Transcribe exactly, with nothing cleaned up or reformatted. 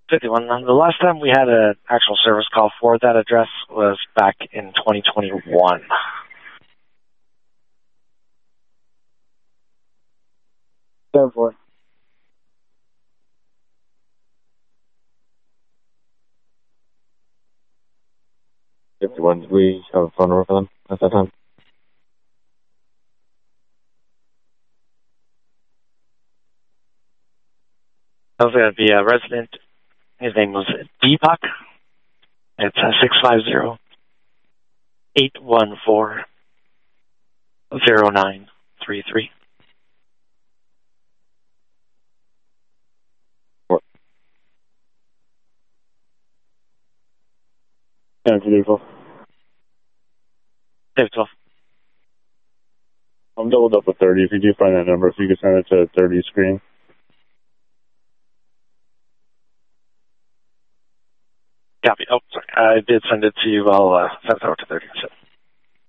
fifty-one. Um, the last time we had an actual service call for that address was back in twenty twenty-one. Seven four. fifty-one, did we have a phone number for them at that time? That was going to be a resident. His name was Deepak. It's uh, six five zero, eight one four, zero nine three three. Seven two twelve. Save twelve. I'm doubled up with thirty. If you do find that number, if you could send it to thirty screen. Copy. Oh, sorry. I did send it to you. I'll uh, send it over to thirty. So.